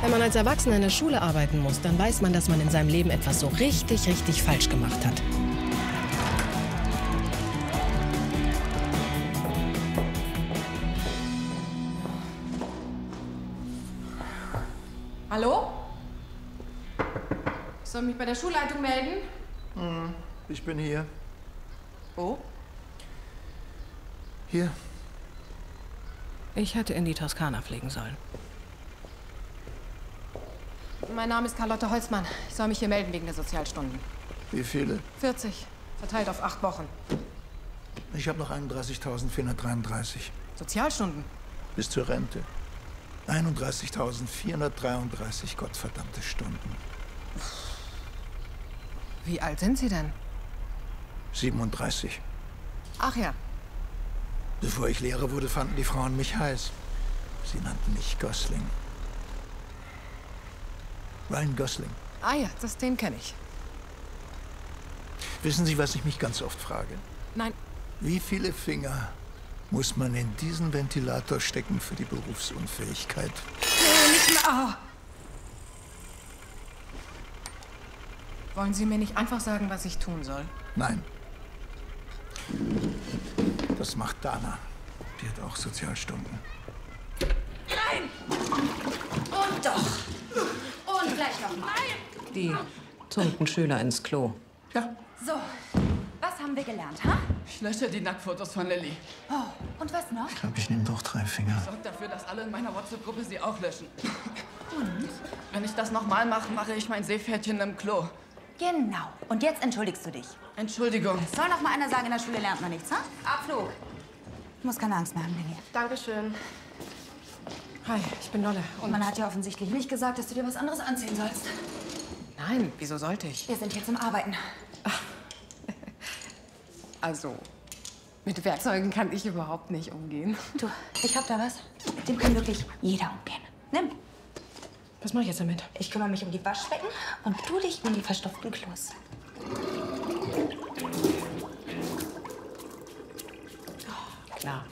Wenn man als Erwachsener in der Schule arbeiten muss, dann weiß man, dass man in seinem Leben etwas so richtig falsch gemacht hat. Hallo? Ich soll mich bei der Schulleitung melden? Ich bin hier. Wo? Hier. Ich hätte in die Toskana fliegen sollen. Mein Name ist Carlotte Holzmann. Ich soll mich hier melden wegen der Sozialstunden. Wie viele? 40. Verteilt auf 8 Wochen. Ich habe noch 31.433. Sozialstunden? Bis zur Rente. 31.433 gottverdammte Stunden. Wie alt sind Sie denn? 37. Ach ja. Bevor ich Lehrer wurde, fanden die Frauen mich heiß. Sie nannten mich Gosling. Ryan Gosling. Ah ja, den kenne ich. Wissen Sie, was ich mich ganz oft frage? Nein. Wie viele Finger muss man in diesen Ventilator stecken für die Berufsunfähigkeit? Nicht mehr. Oh. Wollen Sie mir nicht einfach sagen, was ich tun soll? Nein. Das macht Dana. Die hat auch Sozialstunden. Nein! Und doch. Und gleich noch mal. Die tunken Schüler ins Klo. Ja. So, was haben wir gelernt, ha? Ich lösche die Nacktfotos von Lilly. Oh, und was noch? Ich glaube, ich nehme doch 3 Finger. Sorgt dafür, dass alle in meiner WhatsApp-Gruppe sie auch löschen. Und? Wenn ich das nochmal mache, mache ich mein Seepferdchen im Klo. Genau. Und jetzt entschuldigst du dich. Entschuldigung. Soll noch mal einer sagen, in der Schule lernt man nichts, ha? Abflug. Du musst keine Angst mehr haben, Lilly. Dankeschön. Hi, ich bin Lolle. Und man hat ja offensichtlich nicht gesagt, dass du dir was anderes anziehen sollst. Nein, wieso sollte ich? Wir sind hier zum Arbeiten. Also, mit Werkzeugen kann ich überhaupt nicht umgehen. Du, ich hab da was. Mit dem kann wirklich jeder umgehen. Nimm. Was mache ich jetzt damit? Ich kümmere mich um die Waschbecken und du dich um die verstopften Klos. Klar.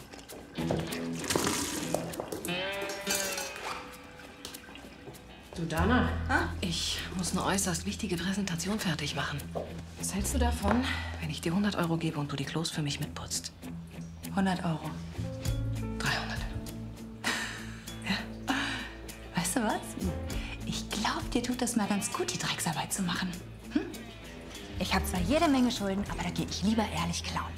Du, Dana, ich muss eine äußerst wichtige Präsentation fertig machen. Was hältst du davon, wenn ich dir 100 € gebe und du die Klos für mich mitputzt? 100 €. 300. Weißt du was? Ich glaube, dir tut das mal ganz gut, die Drecksarbeit zu machen. Hm? Ich habe zwar jede Menge Schulden, aber da gehe ich lieber ehrlich klauen.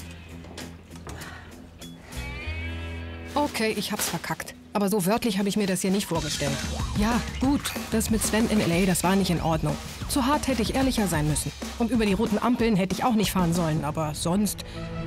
Okay, ich hab's verkackt. Aber so wörtlich habe ich mir das hier nicht vorgestellt. Ja, gut, das mit Sven in L.A., das war nicht in Ordnung. Zu hart hätte ich ehrlicher sein müssen. Und über die roten Ampeln hätte ich auch nicht fahren sollen, aber sonst